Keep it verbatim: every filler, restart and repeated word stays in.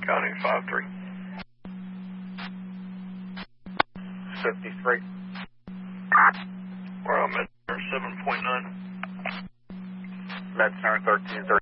County five three. fifty-three. We're on Med seven point nine. Med Center thirteen thirty.